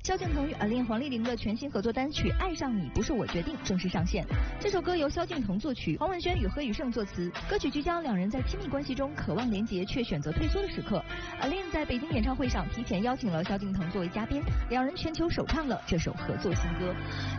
萧敬腾与 Alin、黄丽玲的全新合作单曲《爱上你不是我决定》正式上线。这首歌由萧敬腾作曲，黄文轩与何宇胜作词。歌曲聚焦两人在亲密关系中渴望连结却选择退缩的时刻。Alin 在北京演唱会上提前邀请了萧敬腾作为嘉宾，两人全球首唱了这首合作新歌。